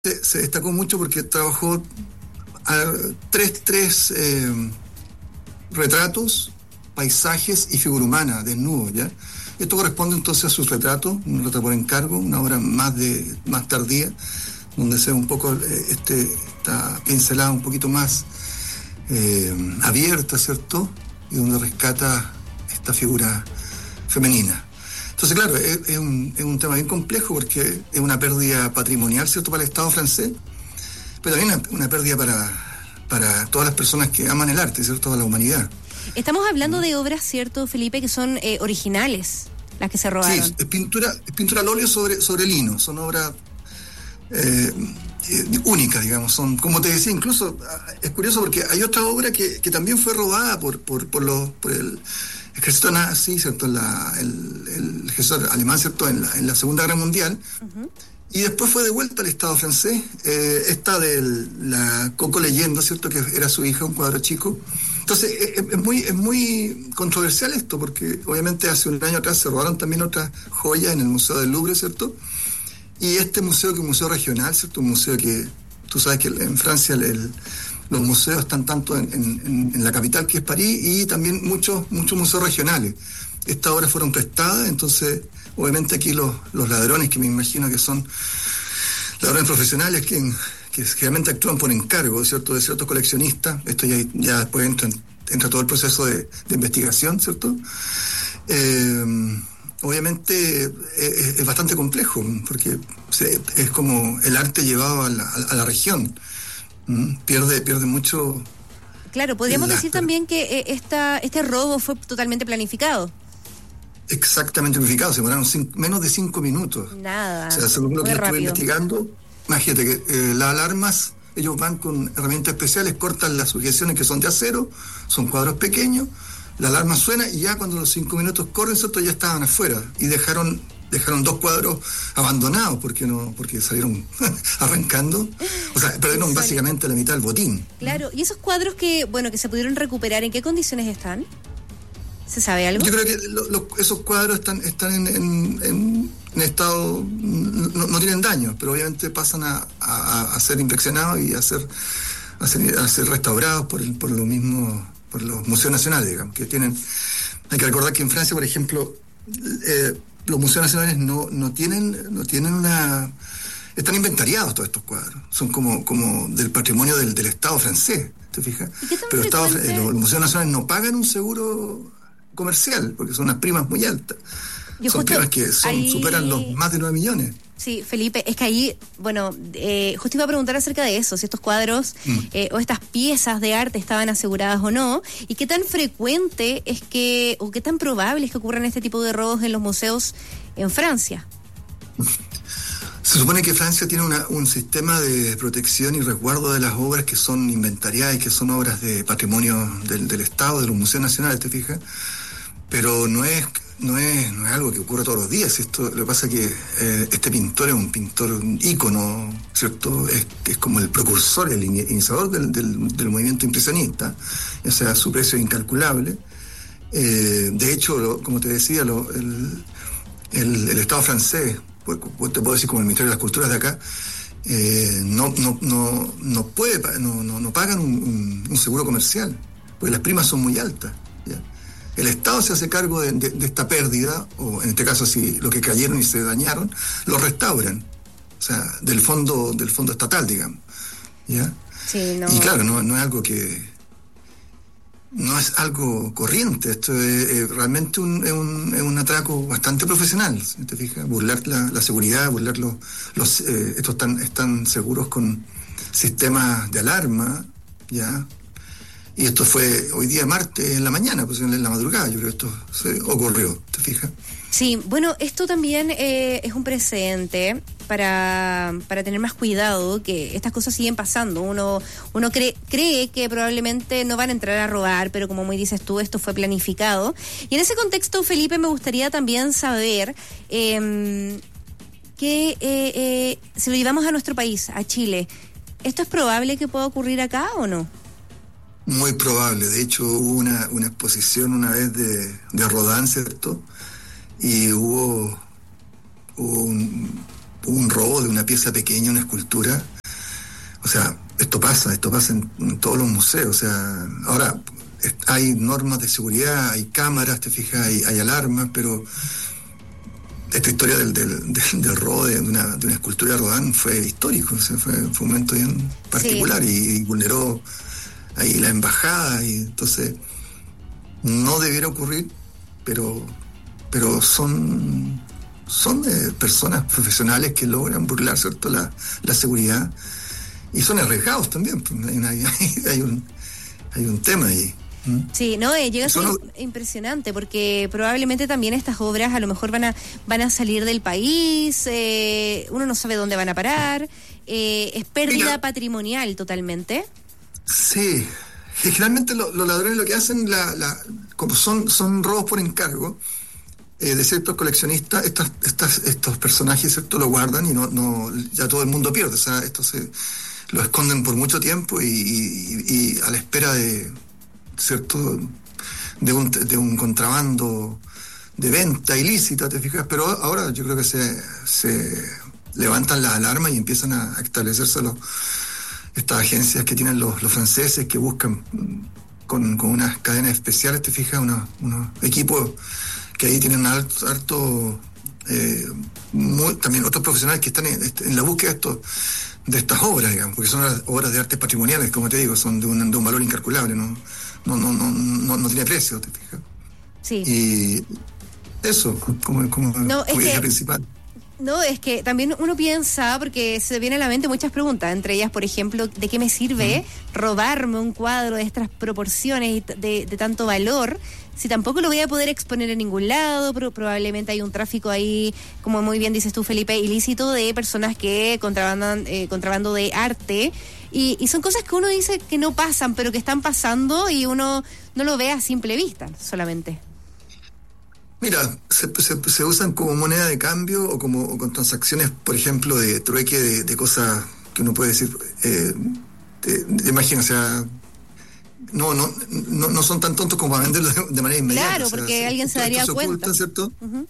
se destacó mucho porque trabajó tres retratos, paisajes y figura humana, desnudos, ¿ya? Esto corresponde entonces a sus retratos, un retrato por encargo, una obra más tardía, donde se ve un poco esta pincelada un poquito más abierta, ¿cierto? Y donde rescata esta figura femenina. Entonces, claro, es un tema bien complejo porque es una pérdida patrimonial, ¿cierto?, para el Estado francés, pero también una pérdida para todas las personas que aman el arte, ¿cierto?, para la humanidad. Estamos hablando de obras, ¿cierto, Felipe, que son originales, las que se robaron? Sí, es pintura al óleo sobre lino, son obras únicas, digamos, son, como te decía, incluso es curioso porque hay otra obra que también fue robada por el ejército nazi, ¿cierto?, el ejército alemán, ¿cierto?, en la Segunda Guerra Mundial, y después fue devuelta al Estado francés, esta de la Coco Leyendo, ¿cierto?, que era su hija, un cuadro chico. Entonces, es muy controversial esto, porque obviamente hace un año atrás se robaron también otras joyas en el Museo del Louvre, ¿cierto?, y este museo, que es un museo regional, ¿cierto?, un museo que, tú sabes que en Francia los museos están tanto en la capital, que es París, y también muchos museos regionales. Estas obras fueron prestadas, entonces obviamente aquí los ladrones, que me imagino que son ladrones profesionales que generalmente actúan por encargo, ¿cierto?, de ciertos coleccionistas. Esto ya después entra todo el proceso de investigación, ¿cierto? Obviamente es bastante complejo, porque es como el arte llevado a la región. Pierde mucho. Claro, podríamos decir también que este robo fue totalmente planificado. Exactamente planificado, se demoraron menos de 5 minutos. Nada. O sea, según lo que estuve investigando, imagínate que las alarmas, ellos van con herramientas especiales, cortan las sujeciones que son de acero, son cuadros pequeños, la alarma suena y ya cuando los 5 minutos corren, ¿cierto?, ya estaban afuera y dejaron 2 cuadros abandonados porque salieron arrancando, o sea, perdieron básicamente la mitad del botín. Claro, y esos cuadros que se pudieron recuperar, ¿en qué condiciones están? ¿Se sabe algo? Yo creo que esos cuadros están en estado, no tienen daño, pero obviamente pasan a ser inspeccionados y a ser restaurados por los museos nacionales, digamos, que tienen. Hay que recordar que en Francia, por ejemplo, los museos nacionales no tienen una. Están inventariados todos estos cuadros. Son como del patrimonio del Estado francés, ¿te fijas? Pero los museos nacionales no pagan un seguro comercial porque son unas primas muy altas. Son primas que superan los más de 9 millones. Sí, Felipe, es que ahí, justo iba a preguntar acerca de eso, si estos cuadros o estas piezas de arte estaban aseguradas o no, y qué tan frecuente o qué tan probable es que ocurran este tipo de robos en los museos en Francia. Se supone que Francia tiene un sistema de protección y resguardo de las obras que son inventariadas y que son obras de patrimonio del Estado, de los museos nacionales, ¿te fijas? Pero no es algo que ocurra todos los días. Lo que pasa es que este pintor es un pintor, un ícono, ¿cierto? Es como el precursor, el iniciador del movimiento impresionista. O sea, su precio es incalculable. De hecho, como te decía, el Estado francés, pues te puedo decir como el Ministerio de las Culturas de acá, no pagan un seguro comercial, porque las primas son muy altas, ¿ya? El Estado se hace cargo de esta pérdida, o en este caso, si lo que cayeron y se dañaron, lo restauran, o sea, del fondo estatal, digamos, ¿ya? Sí, no. Y claro, no es algo no es algo corriente. Esto es realmente un atraco bastante profesional, ¿te fijas? Burlar la seguridad, burlar estos están seguros con sistemas de alarma, ¿ya? Y esto fue hoy día martes en la mañana, pues en la madrugada, yo creo que esto se ocurrió, ¿te fijas? Sí, bueno, esto también es un precedente para tener más cuidado, que estas cosas siguen pasando. Uno cree que probablemente no van a entrar a robar, pero como muy dices tú, esto fue planificado. Y en ese contexto, Felipe, me gustaría también saber que si lo llevamos a nuestro país, a Chile, ¿esto es probable que pueda ocurrir acá o no? Muy probable. De hecho, hubo una exposición una vez de Rodin, ¿cierto? Y hubo un robo de una pieza pequeña, una escultura. O sea, esto pasa en todos los museos. O sea, ahora hay normas de seguridad, hay cámaras, te fijas, hay alarmas, pero esta historia del robo de una escultura de Rodin fue histórico. O sea, fue un momento bien particular, sí. Y vulneró ahí la embajada, y entonces no debiera ocurrir, pero son personas profesionales que logran burlar, ¿cierto?, la seguridad, y son arriesgados también. Hay un tema ahí. Sí, no, llega a ser impresionante, porque probablemente también estas obras a lo mejor van a salir del país, uno no sabe dónde van a parar, es pérdida patrimonial totalmente. Sí, generalmente los ladrones lo que hacen, como son robos por encargo de ciertos coleccionistas, estos personajes, ¿cierto?, lo guardan y no ya todo el mundo pierde. O sea, esto lo esconden por mucho tiempo y a la espera de, ¿cierto?, de un contrabando, de venta ilícita, ¿te fijas? Pero ahora yo creo que se levantan las alarmas y empiezan a establecerse estas agencias que tienen los franceses, que buscan con unas cadenas especiales, te fijas, unos equipos que ahí tienen harto también otros profesionales que están en la búsqueda de estas obras, digamos, porque son obras de artes patrimoniales, como te digo, son de un valor incalculable, no tiene precio, te fijas. Sí. Y eso, como idea principal. No, es que también uno piensa, porque se vienen a la mente muchas preguntas, entre ellas, por ejemplo, ¿de qué me sirve robarme un cuadro de estas proporciones y de tanto valor si tampoco lo voy a poder exponer en ningún lado? Pero probablemente hay un tráfico ahí, como muy bien dices tú, Felipe, ilícito, de personas que contrabando de arte, y son cosas que uno dice que no pasan, pero que están pasando, y uno no lo ve a simple vista solamente. Mira, se usan como moneda de cambio o con transacciones, por ejemplo, de trueque de cosas que uno puede decir, de imagen, o sea, no son tan tontos como para venderlo de manera inmediata. Claro, porque alguien se daría cuenta. Ocultan, ¿cierto? Uh-huh.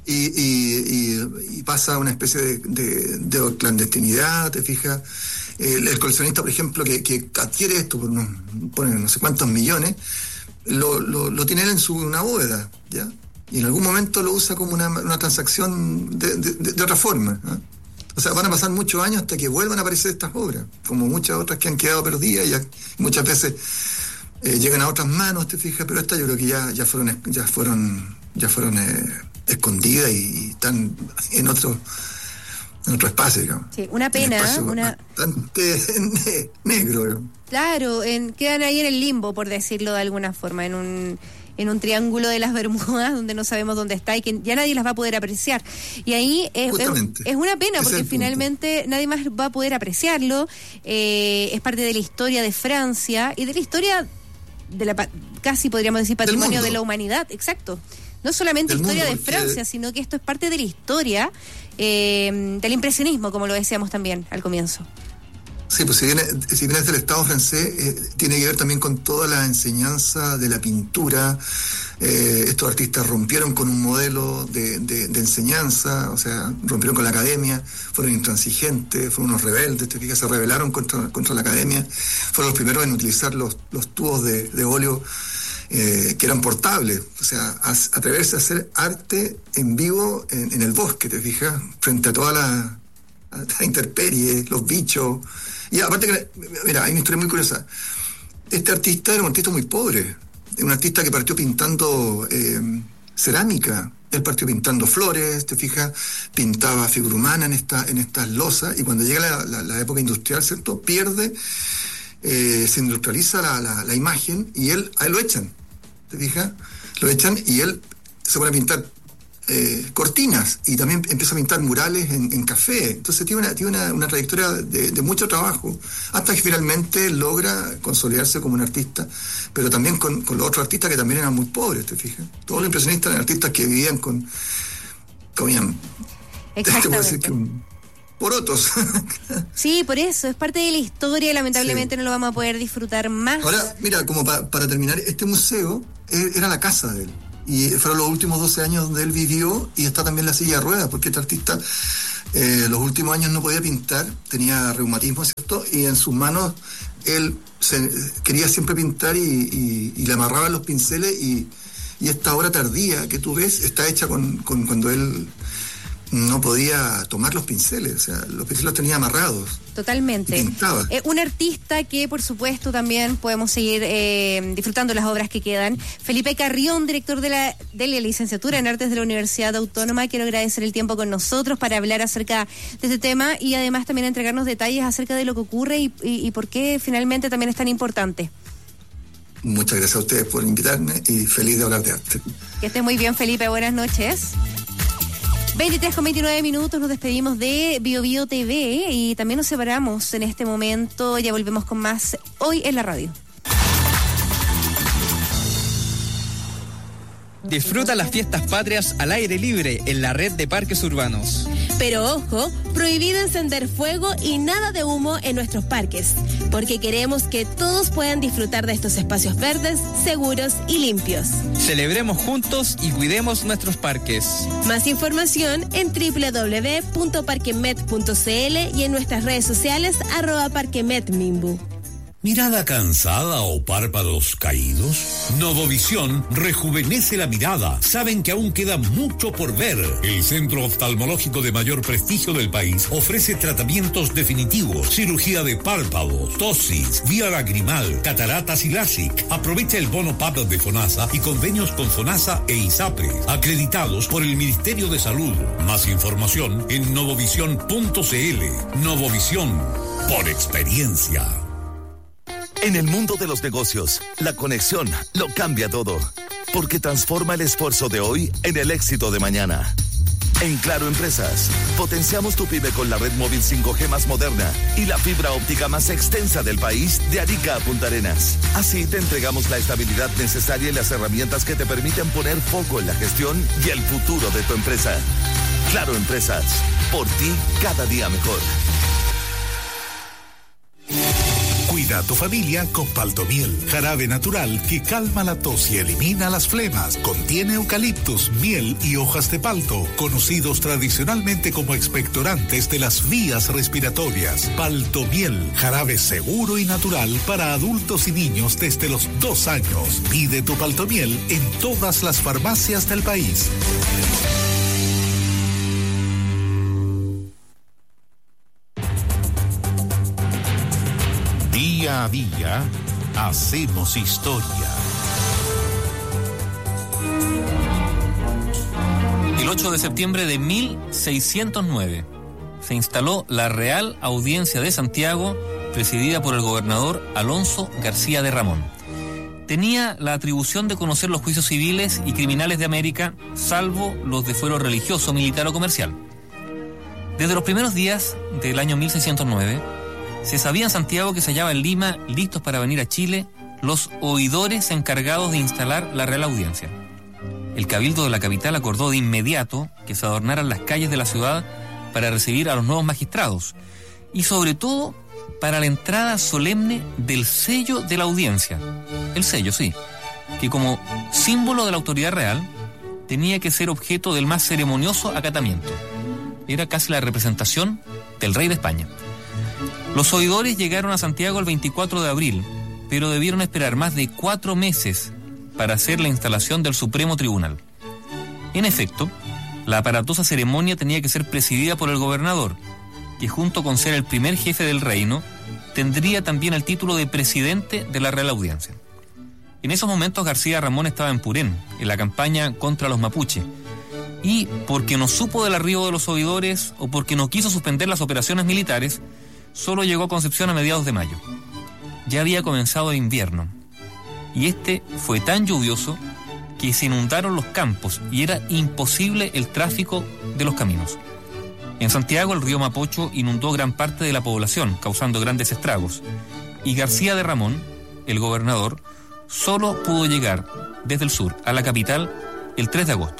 Y pasa una especie de clandestinidad, te fijas. El coleccionista, por ejemplo, que adquiere esto por no sé cuántos millones, lo tiene él en una bóveda, ¿ya? Y en algún momento lo usa como una transacción de otra forma, ¿no? O sea, van a pasar muchos años hasta que vuelvan a aparecer estas obras, como muchas otras que han quedado perdidas y muchas veces llegan a otras manos, te fijas, pero estas yo creo que ya fueron escondidas y están en otro espacio, digamos. Sí, una pena, bastante negro, digamos. Claro, quedan ahí en el limbo, por decirlo de alguna forma, en un triángulo de las Bermudas donde no sabemos dónde está y que ya nadie las va a poder apreciar. Y ahí es una pena, porque finalmente nadie más va a poder apreciarlo. Es parte de la historia de Francia y de la historia casi podríamos decir patrimonio de la humanidad, exacto. No solamente historia de Francia, sino que esto es parte de la historia del impresionismo, como lo decíamos también al comienzo. Sí, pues si bien es del Estado francés, tiene que ver también con toda la enseñanza de la pintura. Estos artistas rompieron con un modelo de enseñanza, o sea, rompieron con la academia, fueron intransigentes, fueron unos rebeldes, se rebelaron contra la academia, fueron los primeros en utilizar los tubos de óleo que eran portables, o sea, atreverse a hacer arte en vivo en el bosque, te fijas, frente a toda la intemperie, los bichos. Y aparte que, mira, hay una historia muy curiosa. Este artista era un artista muy pobre, un artista que partió pintando cerámica. Él partió pintando flores, te fijas, pintaba figura humana en estas losas, y cuando llega la época industrial, ¿cierto?, se industrializa la imagen, y a él lo echan, te fijas, lo echan, y él se pone a pintar cortinas, y también empieza a pintar murales en café. Entonces tiene una trayectoria de mucho trabajo, hasta que finalmente logra consolidarse como un artista, pero también con los otros artistas que también eran muy pobres, te fijas. Todos los impresionistas eran artistas que vivían comían, exactamente, porotos. Sí, por eso, es parte de la historia y lamentablemente no lo vamos a poder disfrutar más. Ahora, mira, como para terminar, este museo era la casa de él. Y fueron los últimos 12 años donde él vivió, y está también la silla de ruedas, porque este artista Los últimos años no podía pintar, tenía reumatismo, ¿cierto? Y en sus manos él quería siempre pintar y le amarraba los pinceles y esta obra tardía que tú ves está hecha cuando él no podía tomar los pinceles, o sea, los pinceles los tenía amarrados. Totalmente. Pintaba. Un artista que, por supuesto, también podemos seguir disfrutando las obras que quedan. Felipe Carrión, director de la licenciatura en Artes de la Universidad Autónoma, quiero agradecer el tiempo con nosotros para hablar acerca de este tema y además también entregarnos detalles acerca de lo que ocurre y por qué finalmente también es tan importante. Muchas gracias a ustedes por invitarme y feliz de hablar de arte. Que esté muy bien, Felipe. Buenas noches. 23:29, nos despedimos de BioBio TV y también nos separamos en este momento. Ya volvemos con más Hoy en la Radio. Disfruta las fiestas patrias al aire libre en la red de parques urbanos. Pero ojo, prohibido encender fuego y nada de humo en nuestros parques, porque queremos que todos puedan disfrutar de estos espacios verdes, seguros y limpios. Celebremos juntos y cuidemos nuestros parques. Más información en www.parquemet.cl y en nuestras redes sociales @parquemetmimbu. ¿Mirada cansada o párpados caídos? Novovisión rejuvenece la mirada. Saben que aún queda mucho por ver. El centro oftalmológico de mayor prestigio del país ofrece tratamientos definitivos, cirugía de párpados, tosis, vía lagrimal, cataratas y LASIK. Aprovecha el bono PAP de FONASA y convenios con FONASA e ISAPRE, acreditados por el Ministerio de Salud. Más información en novovisión.cl. Novovisión, por experiencia. En el mundo de los negocios, la conexión lo cambia todo, porque transforma el esfuerzo de hoy en el éxito de mañana. En Claro Empresas, potenciamos tu pyme con la red móvil 5G más moderna y la fibra óptica más extensa del país, de Arica a Punta Arenas. Así te entregamos la estabilidad necesaria y las herramientas que te permiten poner foco en la gestión y el futuro de tu empresa. Claro Empresas, por ti cada día mejor. Cuida a tu familia con Paltomiel, jarabe natural que calma la tos y elimina las flemas. Contiene eucaliptus, miel y hojas de palto, conocidos tradicionalmente como expectorantes de las vías respiratorias. Paltomiel, jarabe seguro y natural para adultos y niños desde los 2 años. Pide tu Paltomiel en todas las farmacias del país. Día a día, hacemos historia. El 8 de septiembre de 1609 se instaló la Real Audiencia de Santiago, presidida por el gobernador Alonso García de Ramón. Tenía la atribución de conocer los juicios civiles y criminales de América, salvo los de fuero religioso, militar o comercial. Desde los primeros días del año 1609, se sabía en Santiago que se hallaba en Lima, listos para venir a Chile, los oidores encargados de instalar la Real Audiencia. El Cabildo de la capital acordó de inmediato que se adornaran las calles de la ciudad para recibir a los nuevos magistrados y sobre todo para la entrada solemne del sello de la audiencia. El sello, sí, que como símbolo de la autoridad real tenía que ser objeto del más ceremonioso acatamiento. Era casi la representación del rey de España. Los oidores llegaron a Santiago el 24 de abril, pero debieron esperar más de 4 meses para hacer la instalación del Supremo Tribunal. En efecto, la aparatosa ceremonia tenía que ser presidida por el gobernador, que junto con ser el primer jefe del reino, tendría también el título de presidente de la Real Audiencia. En esos momentos García Ramón estaba en Purén, en la campaña contra los mapuche, y porque no supo del arribo de los oidores o porque no quiso suspender las operaciones militares, solo llegó a Concepción a mediados de mayo. Ya había comenzado el invierno, y este fue tan lluvioso que se inundaron los campos y era imposible el tráfico de los caminos. En Santiago el río Mapocho inundó gran parte de la población, causando grandes estragos, y García de Ramón, el gobernador, solo pudo llegar desde el sur a la capital el 3 de agosto.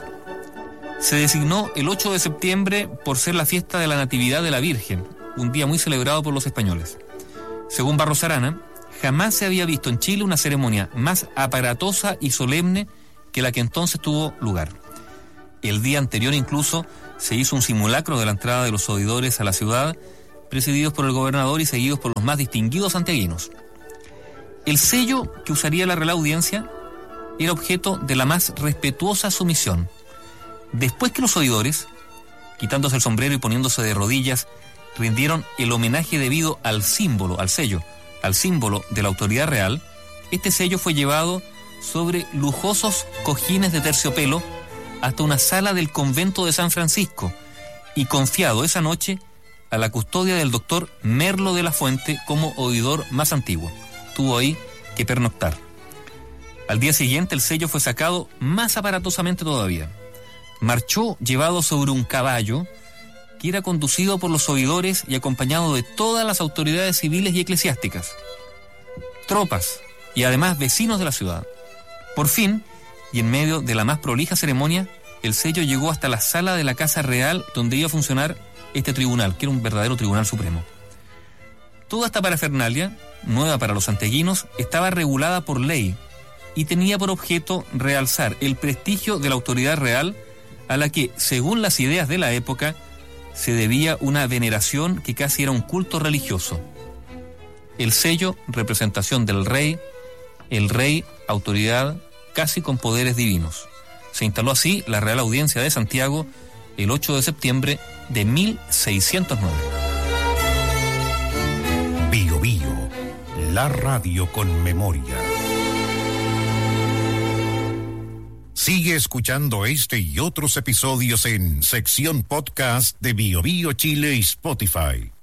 Se designó el 8 de septiembre por ser la fiesta de la Natividad de la Virgen, un día muy celebrado por los españoles. Según Barros Arana, jamás se había visto en Chile una ceremonia más aparatosa y solemne que la que entonces tuvo lugar. El día anterior incluso se hizo un simulacro de la entrada de los oidores a la ciudad, presididos por el gobernador y seguidos por los más distinguidos santiaguinos. El sello que usaría la Real Audiencia era objeto de la más respetuosa sumisión. Después que los oidores, quitándose el sombrero y poniéndose de rodillas, rindieron el homenaje debido al símbolo, al sello, al símbolo de la autoridad real, este sello fue llevado sobre lujosos cojines de terciopelo hasta una sala del convento de San Francisco y confiado esa noche a la custodia del doctor Merlo de la Fuente como oidor más antiguo. Tuvo ahí que pernoctar. Al día siguiente el sello fue sacado más aparatosamente todavía. Marchó llevado sobre un caballo que era conducido por los oidores y acompañado de todas las autoridades civiles y eclesiásticas, tropas y además vecinos de la ciudad. Por fin, y en medio de la más prolija ceremonia, el sello llegó hasta la sala de la Casa Real donde iba a funcionar este tribunal, que era un verdadero tribunal supremo. Toda esta parafernalia, nueva para los santiaguinos, estaba regulada por ley y tenía por objeto realzar el prestigio de la autoridad real a la que, según las ideas de la época, se debía una veneración que casi era un culto religioso. El sello, representación del rey, el rey, autoridad, casi con poderes divinos. Se instaló así la Real Audiencia de Santiago el 8 de septiembre de 1609. Bio Bio, la radio con memoria. Sigue escuchando este y otros episodios en sección podcast de Bio Bio Chile y Spotify.